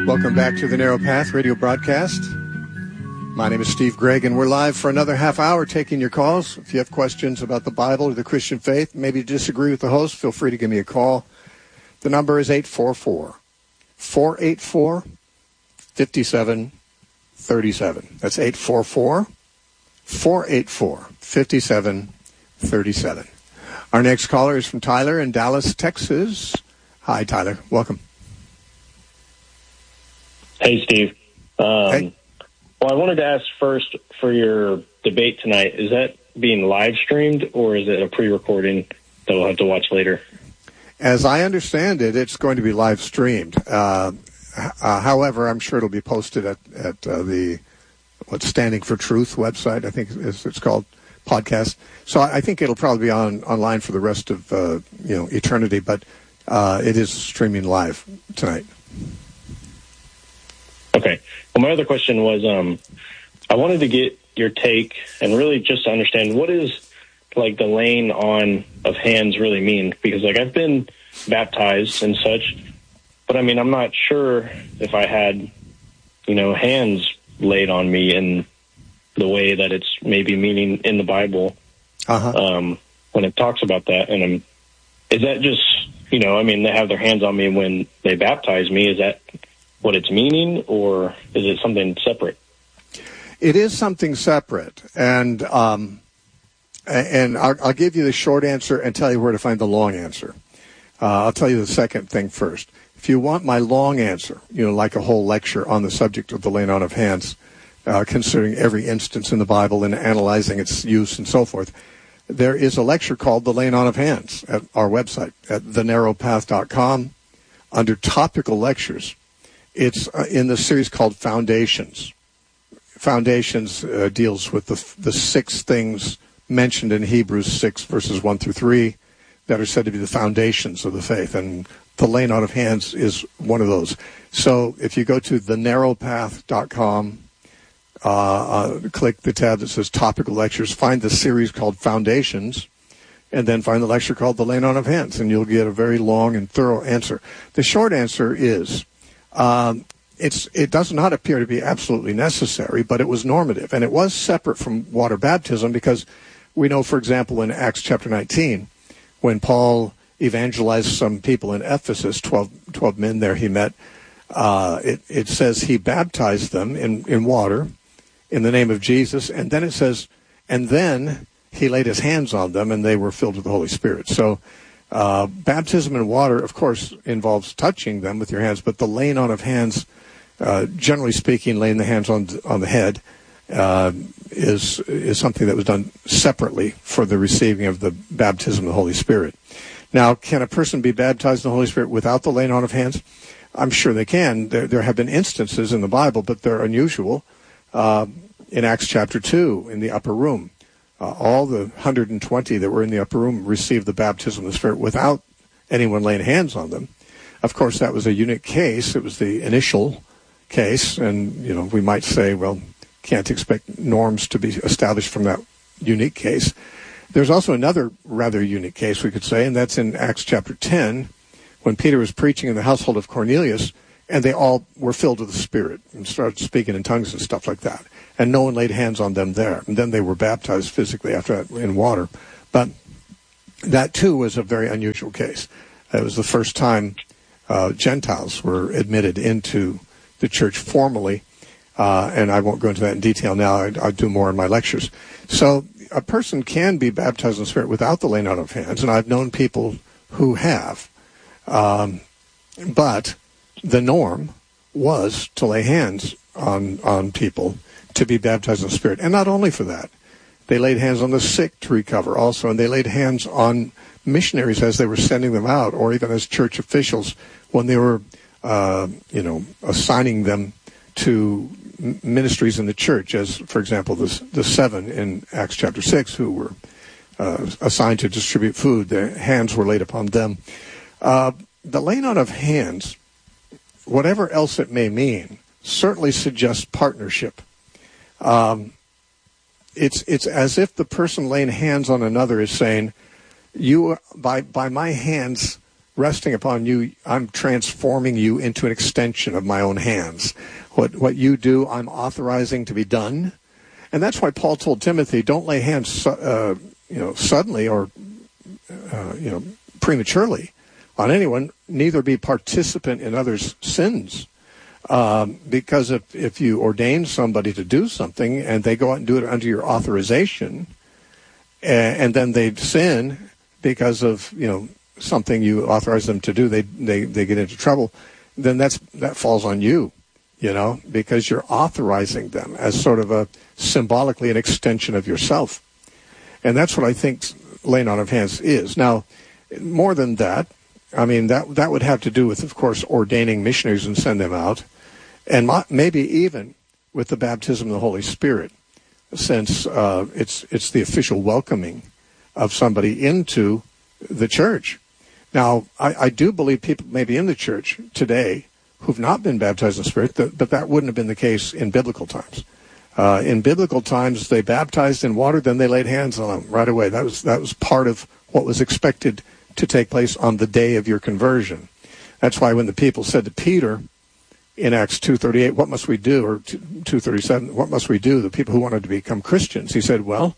Welcome back to the Narrow Path radio broadcast. My name is Steve Gregg, and we're live for another half hour taking your calls. If you have questions about the Bible or the Christian faith, maybe you disagree with the host, feel free to give me a call. The number is 844-484-5737. That's 844-484-5737. Our next caller is from Tyler in Dallas, Texas. Hi, Tyler. Welcome. Hey, Steve. Hey. Well, I wanted to ask first for your debate tonight. Is that being live streamed or is it a pre-recording that we'll have to watch later? As I understand it, it's going to be live streamed. However, I'm sure it'll be posted at the Standing for Truth website, I think it's called, podcast. So I think it'll probably be online for the rest of eternity, but it is streaming live tonight. Okay. Well, my other question was, I wanted to get your take and really just to understand what is like the laying on of hands really mean? Because like I've been baptized and such, but I mean, I'm not sure if I had, hands laid on me in the way that it's maybe meaning in the Bible, when it talks about that. And is that just, they have their hands on me when they baptize me. Is that what it's meaning, or is it something separate? It is something separate, and I'll give you the short answer and tell you where to find the long answer. I'll tell you the second thing first. If you want my long answer, like a whole lecture on the subject of the laying on of hands, considering every instance in the Bible and analyzing its use and so forth, there is a lecture called The Laying On of Hands at our website at thenarrowpath.com under topical lectures. It's in the series called Foundations. Foundations deals with the six things mentioned in Hebrews 6, verses 1 through 3, that are said to be the foundations of the faith. And the laying on of hands is one of those. So if you go to thenarrowpath.com, click the tab that says Topical Lectures, find the series called Foundations, and then find the lecture called The Laying On of Hands, and you'll get a very long and thorough answer. The short answer is, it does not appear to be absolutely necessary, but it was normative, and it was separate from water baptism, because we know, for example, in Acts chapter 19, when Paul evangelized some people in Ephesus, 12 men there he met, it says he baptized them in water in the name of Jesus, and then it says, and then he laid his hands on them, and they were filled with the Holy Spirit. So baptism in water, of course, involves touching them with your hands, but the laying on of hands, generally speaking, laying the hands on the head, is something that was done separately for the receiving of the baptism of the Holy Spirit. Now, can a person be baptized in the Holy Spirit without the laying on of hands? I'm sure they can. There have been instances in the Bible, but they're unusual. In Acts chapter 2, in the upper room, all the 120 that were in the upper room received the baptism of the Spirit without anyone laying hands on them. Of course, that was a unique case. It was the initial case, and we might say, well, can't expect norms to be established from that unique case. There's also another rather unique case, we could say, and that's in Acts chapter 10, when Peter was preaching in the household of Cornelius, and they all were filled with the Spirit and started speaking in tongues and stuff like that. And no one laid hands on them there. And then they were baptized physically after that in water. But that, too, was a very unusual case. It was the first time Gentiles were admitted into the church formally. And I won't go into that in detail now. I'll do more in my lectures. So a person can be baptized in the Spirit without the laying on of hands, and I've known people who have. But the norm was to lay hands on people to be baptized in the Spirit. And not only for that. They laid hands on the sick to recover also, and they laid hands on missionaries as they were sending them out, or even as church officials when they were, assigning them to ministries in the church, as, for example, the 7 in Acts chapter 6 who were assigned to distribute food. Their hands were laid upon them. The laying on of hands, whatever else it may mean, certainly suggests partnership. It's as if the person laying hands on another is saying, "You, by my hands resting upon you, I'm transforming you into an extension of my own hands. What you do, I'm authorizing to be done. And that's why Paul told Timothy, don't lay hands suddenly or prematurely on anyone, neither be participant in others' sins. Because if you ordain somebody to do something and they go out and do it under your authorization, and then they sin because of something you authorize them to do, they get into trouble, then that falls on you, because you're authorizing them as sort of symbolically an extension of yourself. And that's what I think laying on of hands is. Now, more than that, I mean, that would have to do with, of course, ordaining missionaries and send them out, and maybe even with the baptism of the Holy Spirit, since it's the official welcoming of somebody into the church. Now, I do believe people may be in the church today who've not been baptized in the Spirit, but that wouldn't have been the case in biblical times. In biblical times, they baptized in water, then they laid hands on them right away. That was part of what was expected to take place on the day of your conversion. That's why when the people said to Peter in Acts 2:38, what must we do, or 2:37, what must we do, the people who wanted to become Christians, he said, well,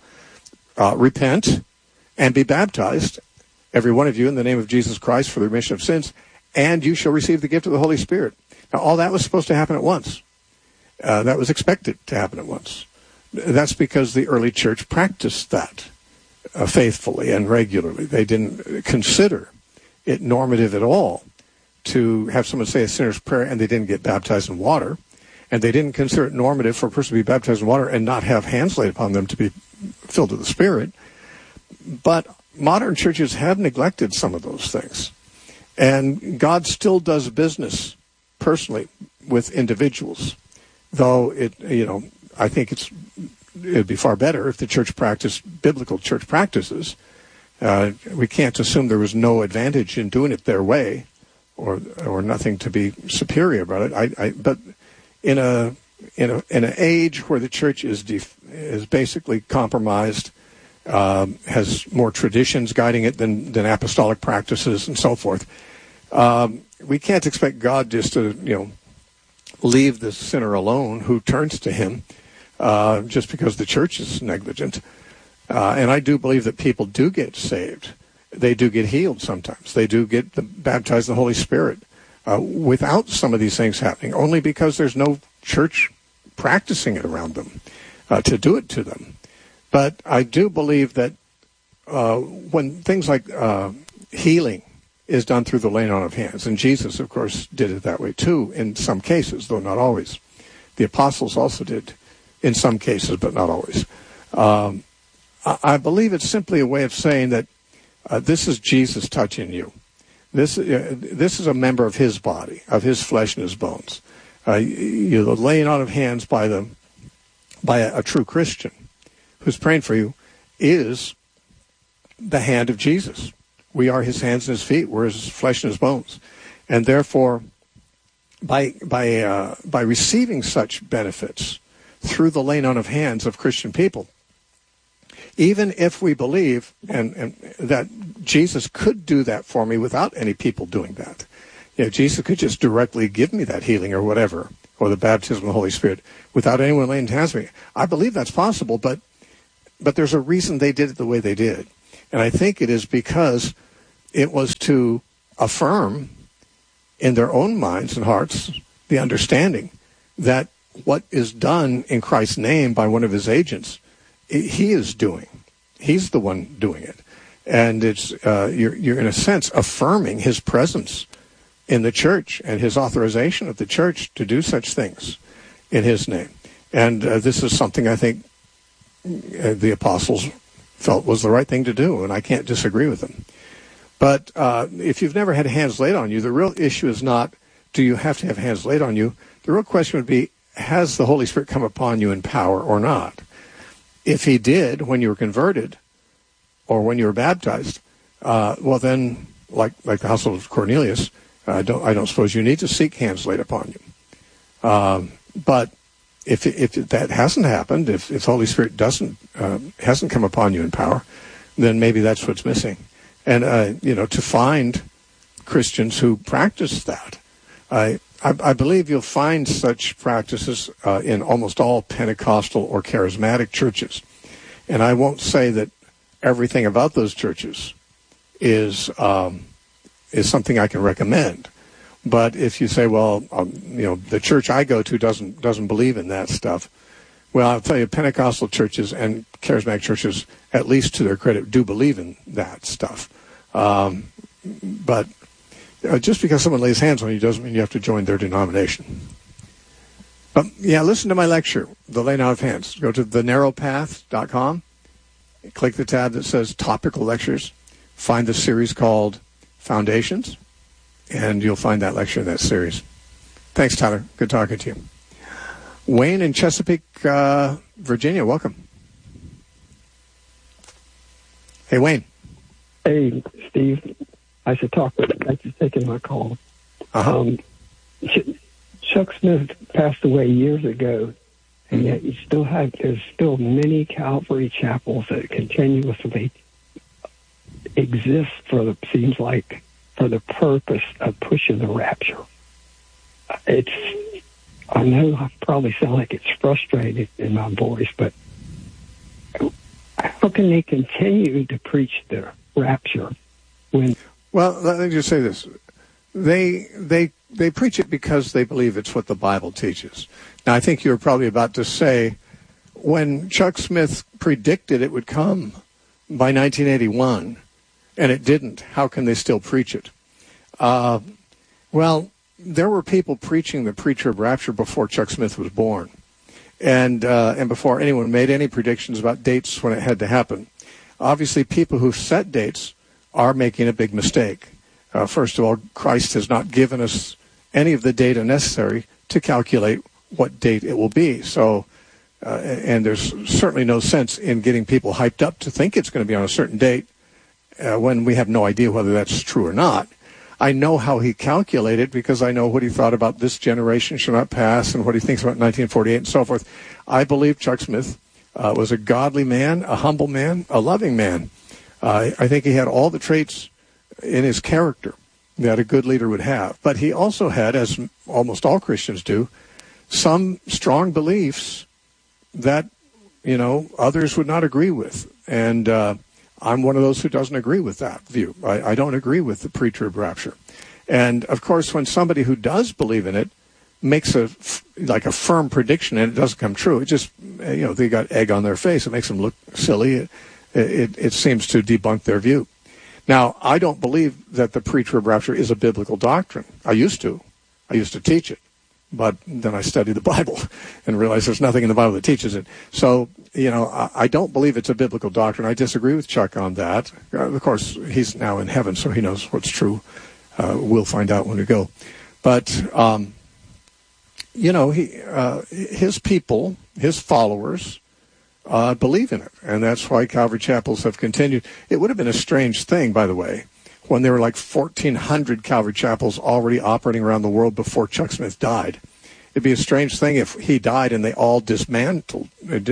repent and be baptized, every one of you, in the name of Jesus Christ for the remission of sins, and you shall receive the gift of the Holy Spirit. Now, all that was supposed to happen at once. That was expected to happen at once. That's because the early church practiced that faithfully and regularly. They didn't consider it normative at all to have someone say a sinner's prayer and they didn't get baptized in water. And they didn't consider it normative for a person to be baptized in water and not have hands laid upon them to be filled with the Spirit. But modern churches have neglected some of those things. And God still does business personally with individuals. Though I think it'd be far better if the church practiced biblical church practices. We can't assume there was no advantage in doing it their way, or nothing to be superior about it. But in an age where the church is basically compromised, has more traditions guiding it than apostolic practices and so forth, we can't expect God just to leave the sinner alone who turns to him just because the church is negligent. And I do believe that people do get saved. They do get healed sometimes. They do get baptized in the Holy Spirit without some of these things happening, only because there's no church practicing it around them to do it to them. But I do believe that when things like healing is done through the laying on of hands, and Jesus, of course, did it that way too in some cases, though not always. The apostles also did in some cases, but not always. I believe it's simply a way of saying that this is Jesus touching you. This is a member of his body, of his flesh and his bones. The laying on of hands by a true Christian who's praying for you is the hand of Jesus. We are his hands and his feet. We're his flesh and his bones. And therefore, by receiving such benefits through the laying on of hands of Christian people, even if we believe and that Jesus could do that for me without any people doing that, Jesus could just directly give me that healing or whatever, or the baptism of the Holy Spirit, without anyone laying hands on me. I believe that's possible, but there's a reason they did it the way they did. And I think it is because it was to affirm in their own minds and hearts the understanding that what is done in Christ's name by one of his agents, he is doing. He's the one doing it. And it's you're in a sense affirming his presence in the church and his authorization of the church to do such things in his name. And this is something I think the apostles felt was the right thing to do, and I can't disagree with them. But if you've never had hands laid on you, the real issue is not, do you have to have hands laid on you? The real question would be, has the Holy Spirit come upon you in power or not? If he did when you were converted or when you were baptized, well then, like the household of Cornelius, I don't suppose you need to seek hands laid upon you. But if that hasn't happened, if the Holy Spirit hasn't come upon you in power, then maybe that's what's missing. And to find Christians who practice that. I believe you'll find such practices in almost all Pentecostal or charismatic churches. And I won't say that everything about those churches is something I can recommend. But if you say, well, the church I go to doesn't believe in that stuff, well, I'll tell you, Pentecostal churches and charismatic churches, at least to their credit, do believe in that stuff. But just because someone lays hands on you doesn't mean you have to join their denomination. Listen to my lecture, The Laying Out of Hands. Go to thenarrowpath.com, click the tab that says Topical Lectures, find the series called Foundations, and you'll find that lecture in that series. Thanks, Tyler. Good talking to you. Wayne in Chesapeake, Virginia, welcome. Hey, Wayne. Hey, Steve. I should talk with you. Thanks for taking my call. Uh-huh. Chuck Smith passed away years ago, and yet there's still many Calvary chapels that continuously exist seems like for the purpose of pushing the rapture. I know I probably sound like it's frustrated in my voice, but how can they continue to preach the rapture when... Well, let me just say this. They preach it because they believe it's what the Bible teaches. Now, I think you're probably about to say, when Chuck Smith predicted it would come by 1981, and it didn't, how can they still preach it? Well, there were people preaching the preacher of rapture before Chuck Smith was born, and before anyone made any predictions about dates when it had to happen. Obviously, people who set dates are making a big mistake. First of all, Christ has not given us any of the data necessary to calculate what date it will be. So, and there's certainly no sense in getting people hyped up to think it's going to be on a certain date when we have no idea whether that's true or not. I know how he calculated because I know what he thought about this generation shall not pass and what he thinks about 1948 and so forth. I believe Chuck Smith was a godly man, a humble man, a loving man. I think he had all the traits in his character that a good leader would have. But he also had, as almost all Christians do, some strong beliefs that, others would not agree with. And I'm one of those who doesn't agree with that view. I don't agree with the preacher of rapture. And, of course, when somebody who does believe in it makes a firm prediction and it doesn't come true, it just, they got egg on their face. It makes them look silly. It seems to debunk their view. Now, I don't believe that the preacher of rapture is a biblical doctrine. I used to teach it. But then I studied the Bible and realized there's nothing in the Bible that teaches it. So, I don't believe it's a biblical doctrine. I disagree with Chuck on that. Of course, he's now in heaven, so he knows what's true. We'll find out when we go. But, his people, his followers, believe in it. And that's why Calvary chapels have continued. It would have been a strange thing, by the way, when there were like 1,400 Calvary chapels already operating around the world before Chuck Smith died. It'd be a strange thing if he died and they all disbanded.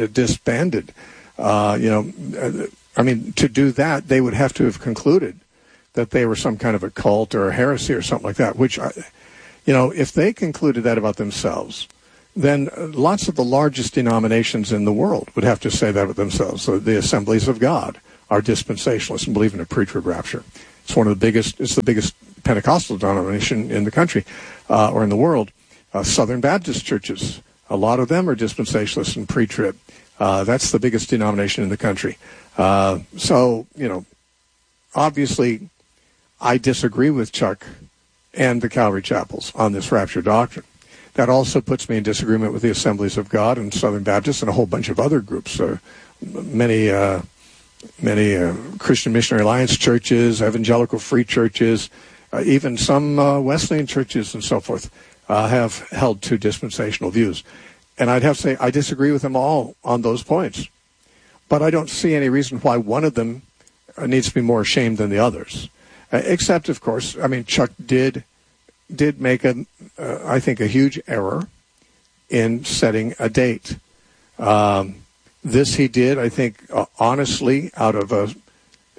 To do that, they would have to have concluded that they were some kind of a cult or a heresy or something like that, which, if they concluded that about themselves, then lots of the largest denominations in the world would have to say that about themselves. So the Assemblies of God are dispensationalists and believe in a preacher of rapture. It's the biggest Pentecostal denomination in the country or in the world. Southern Baptist churches, a lot of them are dispensationalists and pre-trib. That's the biggest denomination in the country. Obviously, I disagree with Chuck and the Calvary chapels on this rapture doctrine. That also puts me in disagreement with the Assemblies of God and Southern Baptists and a whole bunch of other groups. Many Christian Missionary Alliance churches, evangelical free churches, even some Wesleyan churches and so forth have held to dispensational views. And I'd have to say I disagree with them all on those points. But I don't see any reason why one of them needs to be more ashamed than the others. Except, of course, Chuck did make I think, a huge error in setting a date. This he did, I think, honestly, out of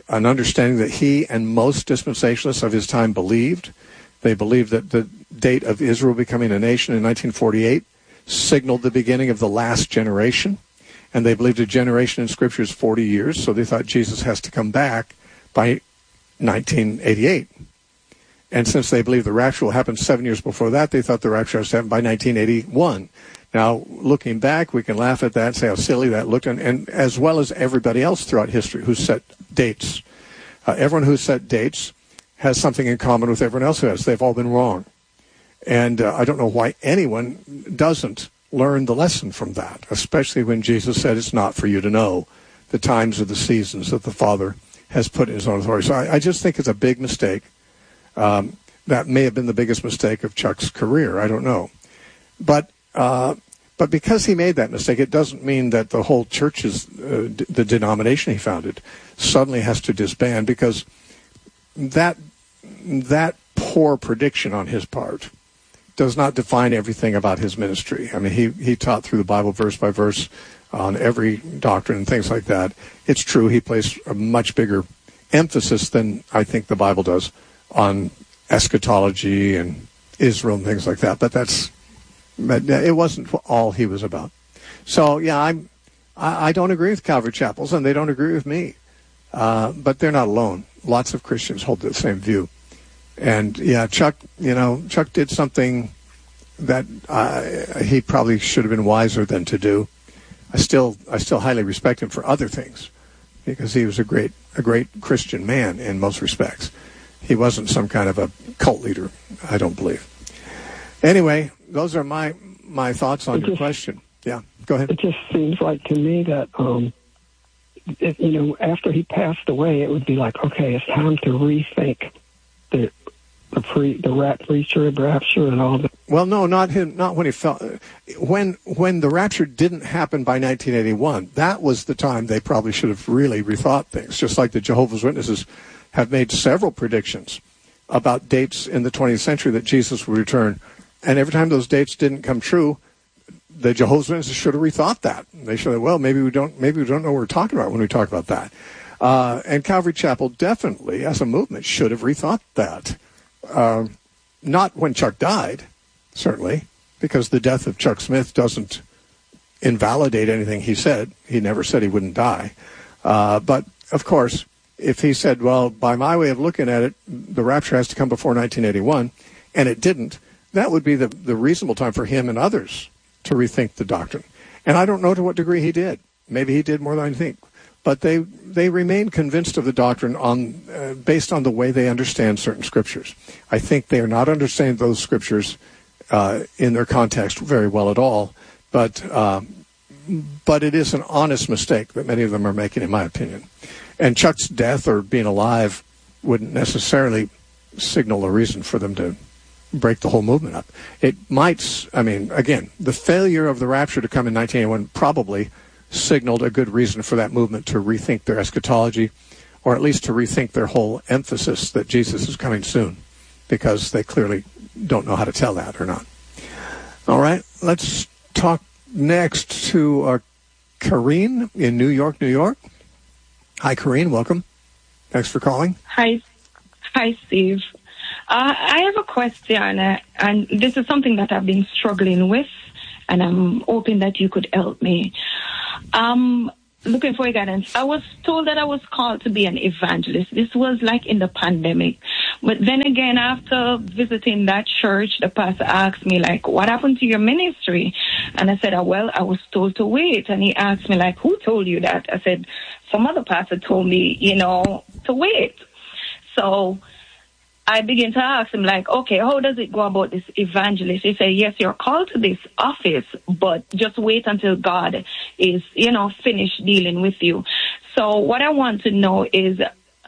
an understanding that he and most dispensationalists of his time believed. They believed that the date of Israel becoming a nation in 1948 signaled the beginning of the last generation. And they believed a generation in Scripture is 40 years, so they thought Jesus has to come back by 1988. And since they believed the rapture will happen 7 years before that, they thought the rapture has to happen by 1981. Now, looking back, we can laugh at that and say how silly that looked, and as well as everybody else throughout history who set dates. Everyone who set dates has something in common with everyone else who has. They've all been wrong. And I don't know why anyone doesn't learn the lesson from that, especially when Jesus said it's not for you to know the times or the seasons that the Father has put in his own authority. So I just think it's a big mistake. That may have been the biggest mistake of Chuck's career. I don't know. But because he made that mistake, it doesn't mean that the whole church's, the denomination he founded, suddenly has to disband, because that poor prediction on his part does not define everything about his ministry. I mean, he taught through the Bible verse by verse on every doctrine and things like that. It's true, he placed a much bigger emphasis than I think the Bible does on eschatology and Israel and things like that. But it wasn't all he was about. So, yeah, I don't agree with Calvary Chapels, and they don't agree with me. But they're not alone. Lots of Christians hold the same view. And, yeah, Chuck did something that he probably should have been wiser than to do. I still highly respect him for other things, because he was a great Christian man in most respects. He wasn't some kind of a cult leader, I don't believe. Anyway, those are my thoughts on your question. Yeah, go ahead. It just seems like to me that, after he passed away, it would be like, okay, it's time to rethink the rapture and all that. Well, no, not him. Not when he fell. When the rapture didn't happen by 1981, that was the time they probably should have really rethought things. Just like the Jehovah's Witnesses have made several predictions about dates in the 20th century that Jesus would return, and every time those dates didn't come true, the Jehovah's Witnesses should have rethought that. They should have. Well, maybe we don't know what we're talking about when we talk about that. And Calvary Chapel definitely, as a movement, should have rethought that. Not when Chuck died, certainly, because the death of Chuck Smith doesn't invalidate anything he said. He never said he wouldn't die. But, of course, if he said, well, by my way of looking at it, the rapture has to come before 1981, and it didn't, that would be the reasonable time for him and others to rethink the doctrine. And I don't know to what degree he did. Maybe he did more than I think. But they remain convinced of the doctrine based on the way they understand certain scriptures. I think they are not understanding those scriptures in their context very well at all. But it is an honest mistake that many of them are making, in my opinion. And Chuck's death or being alive wouldn't necessarily signal a reason for them to break the whole movement up. It might, again, the failure of the rapture to come in 1981 probably signaled a good reason for that movement to rethink their eschatology, or at least to rethink their whole emphasis that Jesus is coming soon, because they clearly don't know how to tell that or not. All right, let's talk next to Karine in New York, New York. Hi, Karine. Welcome. Thanks for calling. Hi, Steve. I have a question, and this is something that I've been struggling with, and I'm hoping that you could help me. Looking for guidance. I was told that I was called to be an evangelist. This was like in the pandemic. But then again, after visiting that church, the pastor asked me, like, what happened to your ministry? And I said, well, I was told to wait. And he asked me, like, who told you that? I said, some other pastor told me, to wait. So I began to ask him, like, okay, how does it go about this evangelist? He said, yes, you're called to this office, but just wait until God is, finished dealing with you. So what I want to know is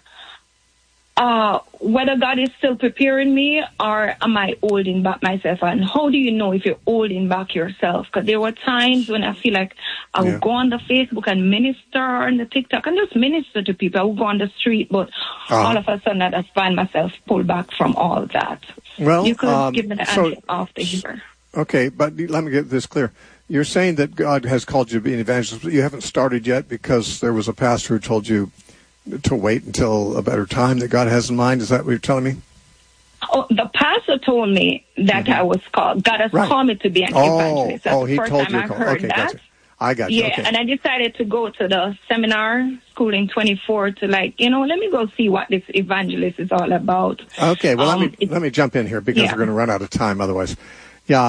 whether God is still preparing me, or am I holding back myself? And how do you know if you're holding back yourself? Because there were times when I feel like I would go on the Facebook and minister on the TikTok and just minister to people. I would go on the street, but all of a sudden I just find myself pulled back from all that. Well, you could give me the answer after here. Okay, but let me get this clear. You're saying that God has called you to be an evangelist, but you haven't started yet because there was a pastor who told you to wait until a better time that God has in mind? Is that what you're telling me? Oh, the pastor told me that I was called. God has called me to be an evangelist. That's he the first told time you. I heard that. Gotcha. I got you. Yeah, Okay. and I decided to go to the seminar, Schooling 24, to let me go see what this evangelist is all about. Okay, well, let me jump in here because we're going to run out of time otherwise. Yeah,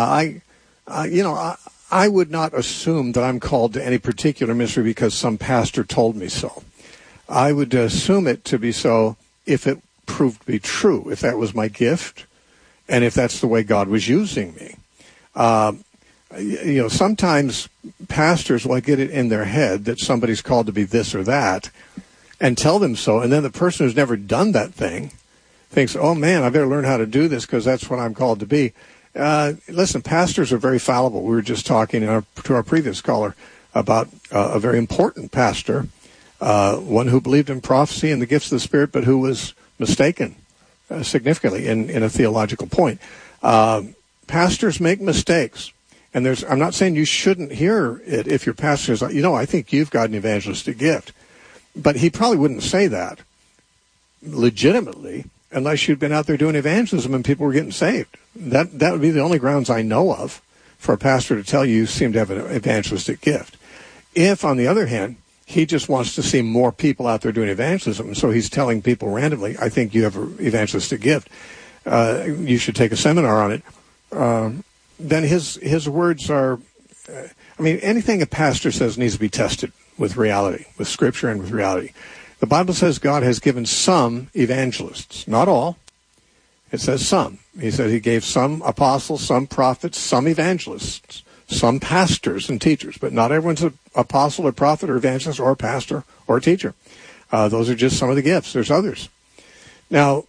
I would not assume that I'm called to any particular ministry because some pastor told me so. I would assume it to be so if it proved to be true, if that was my gift, and if that's the way God was using me. Sometimes pastors will get it in their head that somebody's called to be this or that and tell them so, and then the person who's never done that thing thinks, oh man, I better learn how to do this because that's what I'm called to be. Listen, pastors are very fallible. We were just talking to our previous caller about a very important pastor, one who believed in prophecy and the gifts of the Spirit, but who was mistaken significantly in a theological point. Pastors make mistakes. And I'm not saying you shouldn't hear it if your pastor says, I think you've got an evangelistic gift. But he probably wouldn't say that legitimately unless you'd been out there doing evangelism and people were getting saved. That would be the only grounds I know of for a pastor to tell you seem to have an evangelistic gift. If, on the other hand, he just wants to see more people out there doing evangelism, and so he's telling people randomly, I think you have an evangelistic gift, you should take a seminar on it, then his words are, anything a pastor says needs to be tested with reality, with Scripture and with reality. The Bible says God has given some evangelists, not all. It says some. He said he gave some apostles, some prophets, some evangelists, some pastors and teachers, but not everyone's an apostle or prophet or evangelist or pastor or teacher. Those are just some of the gifts. There's others. Now,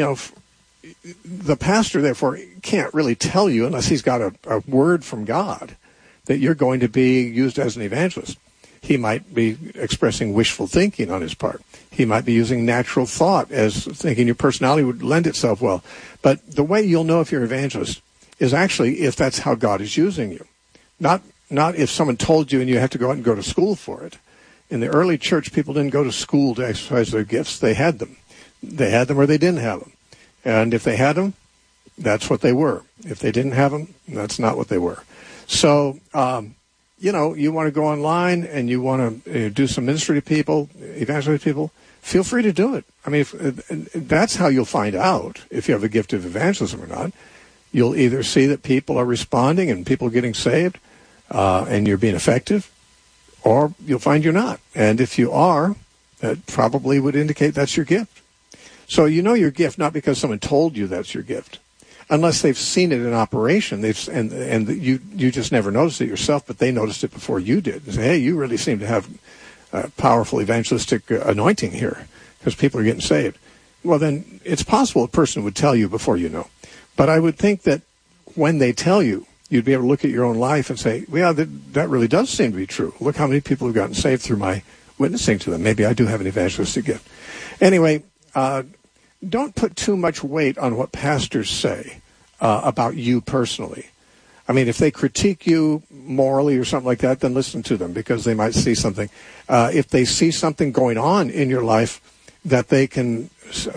the pastor, therefore, can't really tell you, unless he's got a word from God, that you're going to be used as an evangelist. He might be expressing wishful thinking on his part. He might be using natural thought as thinking your personality would lend itself well. But the way you'll know if you're an evangelist is actually if that's how God is using you. Not if someone told you and you have to go out and go to school for it. In the early church, people didn't go to school to exercise their gifts. They had them. They had them or they didn't have them. And if they had them, that's what they were. If they didn't have them, that's not what they were. So, you want to go online and you want to do some ministry to people, evangelize people, feel free to do it. That's how you'll find out if you have a gift of evangelism or not. You'll either see that people are responding and people are getting saved and you're being effective, or you'll find you're not. And if you are, that probably would indicate that's your gift. So you know your gift not because someone told you that's your gift, unless they've seen it in operation. And you just never noticed it yourself, but they noticed it before you did. And say, hey, you really seem to have a powerful evangelistic anointing here because people are getting saved. Well, then it's possible a person would tell you before you know. But I would think that when they tell you, you'd be able to look at your own life and say, well, that really does seem to be true. Look how many people have gotten saved through my witnessing to them. Maybe I do have an evangelistic gift. Anyway, don't put too much weight on what pastors say about you personally. If they critique you morally or something like that, then listen to them because they might see something. If they see something going on in your life that they can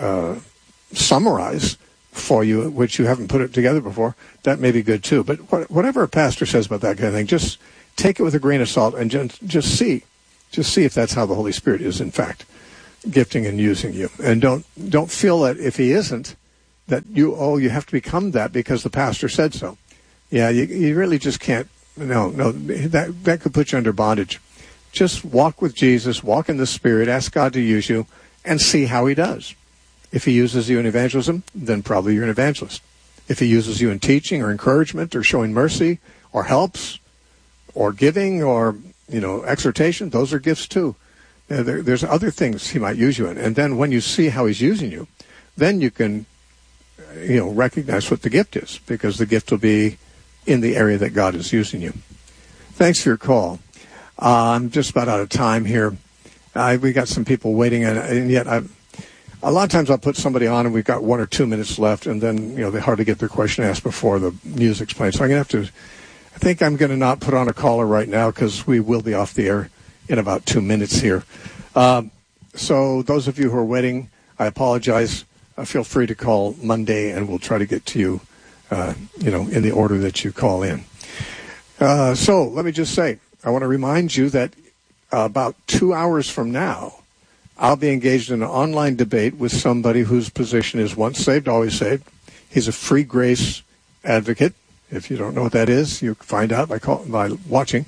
summarize for you, which you haven't put it together before, that may be good too. But whatever a pastor says about that kind of thing, just take it with a grain of salt and just see if that's how the Holy Spirit is in fact gifting and using you. And don't feel that if he isn't, that you have to become that because the pastor said so. Yeah, you really just can't. No, that could put you under bondage. Just walk with Jesus, walk in the Spirit, ask God to use you, and see how he does. If he uses you in evangelism, then probably you're an evangelist. If he uses you in teaching or encouragement or showing mercy or helps or giving or, exhortation, those are gifts too. There's other things he might use you in. And then when you see how he's using you, then you can, recognize what the gift is, because the gift will be in the area that God is using you. Thanks for your call. I'm just about out of time here. We got some people waiting, and yet a lot of times I'll put somebody on and we've got 1 or 2 minutes left, and then, they hardly get their question asked before the music's playing. So I think I'm going to not put on a caller right now because we will be off the air in about 2 minutes here. So those of you who are waiting, I apologize. Feel free to call Monday, and we'll try to get to you, in the order that you call in. So let me just say, I want to remind you that about 2 hours from now, I'll be engaged in an online debate with somebody whose position is once saved, always saved. He's a free grace advocate. If you don't know what that is, you can find out by watching.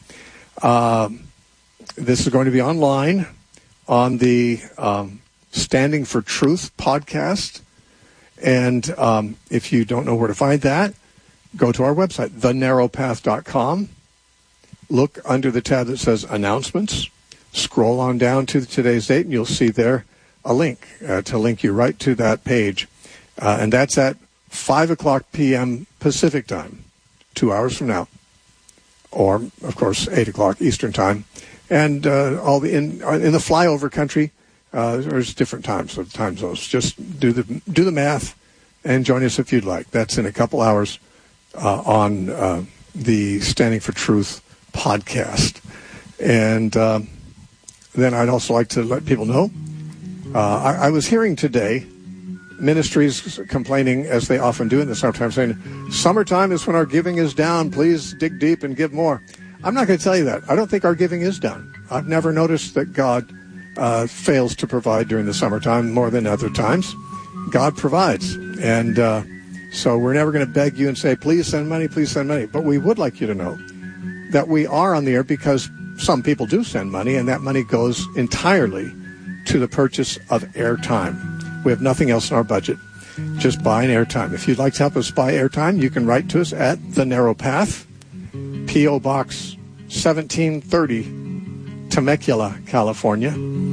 This is going to be online on the Standing for Truth podcast. And if you don't know where to find that, go to our website, thenarrowpath.com. Look under the tab that says Announcements. Scroll on down to today's date, and you'll see there a link to link you right to that page. And that's at 5 o'clock p.m. Pacific time, 2 hours from now. Or, of course, 8 o'clock Eastern time. And in the flyover country, there's different times of time zones. Just do the math and join us if you'd like. That's in a couple hours on the Standing for Truth podcast. And then I'd also like to let people know, I was hearing today ministries complaining, as they often do in the summertime, saying, summertime is when our giving is down. Please dig deep and give more. I'm not going to tell you that. I don't think our giving is down. I've never noticed that God fails to provide during the summertime more than other times. God provides. And so we're never going to beg you and say, please send money, please send money. But we would like you to know that we are on the air because some people do send money, and that money goes entirely to the purchase of airtime. We have nothing else in our budget, just buying airtime. If you'd like to help us buy airtime, you can write to us at The Narrow Path, P.O. Box 1730, Temecula, California,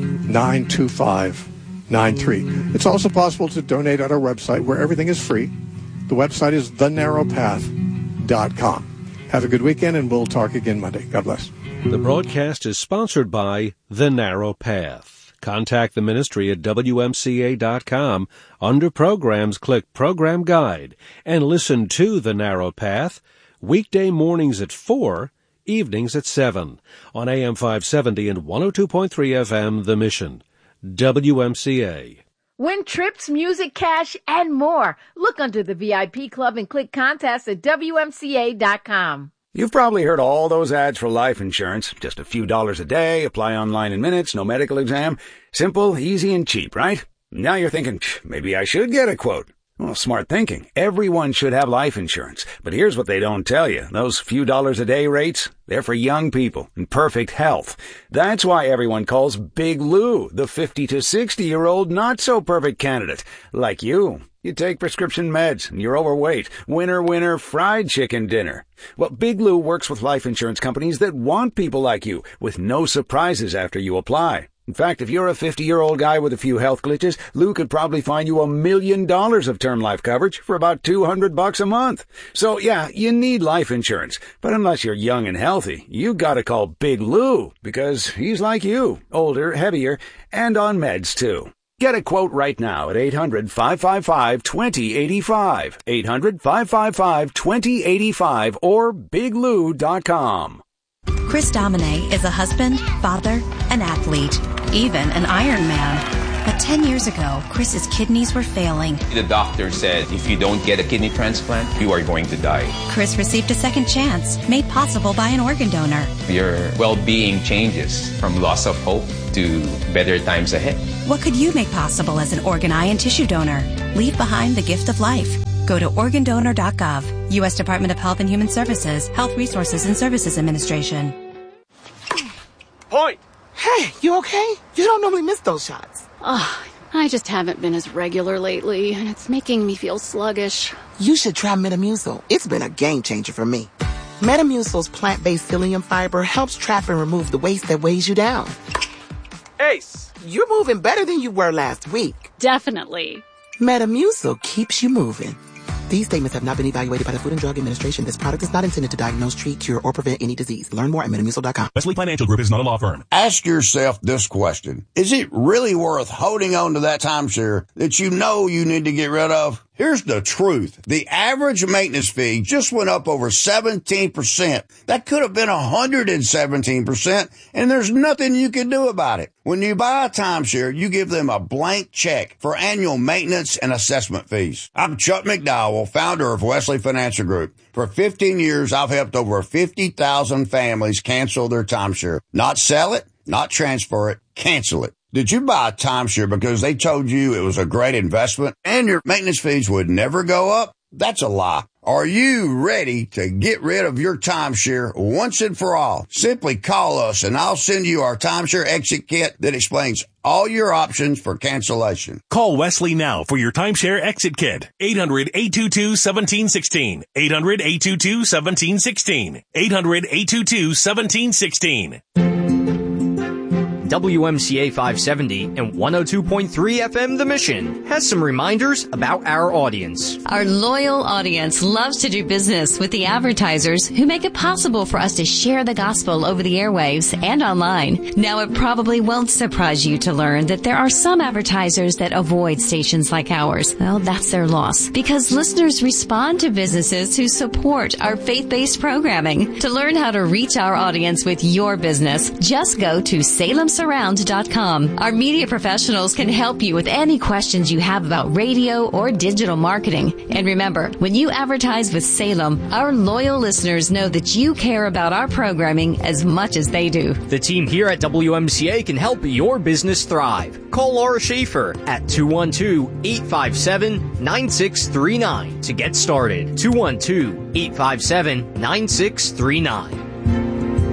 92593. It's also possible to donate at our website, where everything is free. The website is thenarrowpath.com. Have a good weekend, and we'll talk again Monday. God bless. The broadcast is sponsored by The Narrow Path. Contact the ministry at WMCA.com. Under Programs, click Program Guide, and listen to The Narrow Path weekday mornings at 4, evenings at 7, on AM 570 and 102.3 FM, The Mission. WMCA. Win trips, music, cash, and more. Look under the VIP Club and click Contests at WMCA.com. You've probably heard all those ads for life insurance. Just a few dollars a day, apply online in minutes, no medical exam. Simple, easy, and cheap, right? Now you're thinking, maybe I should get a quote. Well, smart thinking. Everyone should have life insurance. But here's what they don't tell you. Those few dollars a day rates, they're for young people in perfect health. That's why everyone calls Big Lou the 50 to 60-year-old not-so-perfect candidate. Like you. You take prescription meds, and you're overweight. Winner, winner, fried chicken dinner. Well, Big Lou works with life insurance companies that want people like you, with no surprises after you apply. In fact, if you're a 50-year-old guy with a few health glitches, Lou could probably find you $1 million of term life coverage for about $200 a month. So, yeah, you need life insurance. But unless you're young and healthy, you gotta call Big Lou, because he's like you, older, heavier, and on meds, too. Get a quote right now at 800-555-2085, 800-555-2085, or biglou.com. Chris Domine is a husband, father, an athlete, even an Ironman. But 10 years ago, Chris's kidneys were failing. The doctor said if you don't get a kidney transplant, you are going to die. Chris received a second chance, made possible by an organ donor. Your well-being changes from loss of hope to better times ahead. What could you make possible as an organ, eye, and tissue donor? Leave behind the gift of life. Go to organdonor.gov, U.S. Department of Health and Human Services, Health Resources and Services Administration. Point! Hey, you okay? You don't normally miss those shots. Oh, I just haven't been as regular lately, and it's making me feel sluggish. You should try Metamucil. It's been a game changer for me. Metamucil's plant-based psyllium fiber helps trap and remove the waste that weighs you down. Ace, you're moving better than you were last week. Definitely. Metamucil keeps you moving. These statements have not been evaluated by the Food and Drug Administration. This product is not intended to diagnose, treat, cure, or prevent any disease. Learn more at Metamucil.com. Wesley Financial Group is not a law firm. Ask yourself this question. Is it really worth holding on to that timeshare that you know you need to get rid of? Here's the truth. The average maintenance fee just went up over 17%. That could have been 117%, and there's nothing you can do about it. When you buy a timeshare, you give them a blank check for annual maintenance and assessment fees. I'm Chuck McDowell, founder of Wesley Financial Group. For 15 years, I've helped over 50,000 families cancel their timeshare. Not sell it, not transfer it, cancel it. Did you buy a timeshare because they told you it was a great investment and your maintenance fees would never go up? That's a lie. Are you ready to get rid of your timeshare once and for all? Simply call us and I'll send you our timeshare exit kit that explains all your options for cancellation. Call Wesley now for your timeshare exit kit. 800-822-1716. 800-822-1716. 800-822-1716. WMCA 570 and 102.3 FM The Mission has some reminders about our audience. Our loyal audience loves to do business with the advertisers who make it possible for us to share the gospel over the airwaves and online. Now, it probably won't surprise you to learn that there are some advertisers that avoid stations like ours. Well, that's their loss, because listeners respond to businesses who support our faith-based programming. To learn how to reach our audience with your business, just go to salemsurround.com. Our media professionals can help you with any questions you have about radio or digital marketing. And remember, when you advertise with Salem, our loyal listeners know that you care about our programming as much as they do. The team here at WMCA can help your business thrive. Call Laura Schaefer at 212-857-9639 to get started. 212-857-9639.